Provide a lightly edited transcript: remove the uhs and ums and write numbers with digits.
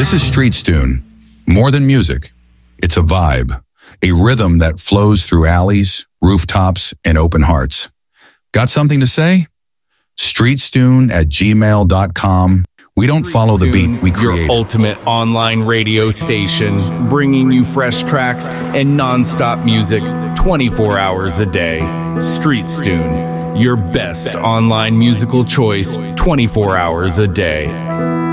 This is Street Stune. More than music, it's a vibe, a rhythm that flows through alleys, rooftops, and open hearts. Got something to say? streetstune@gmail.com. We don't follow the beat, we create your ultimate online radio station, bringing you fresh tracks and non-stop music 24 hours a day. Street Stune, your best online musical choice 24 hours a day.